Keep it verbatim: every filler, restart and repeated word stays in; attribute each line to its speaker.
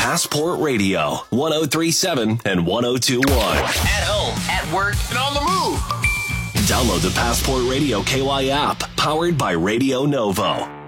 Speaker 1: Passport Radio, one oh three point seven and one oh two point one.
Speaker 2: At home, at work, and on the move.
Speaker 1: Download the Passport Radio K Y app, powered by Radio Novo.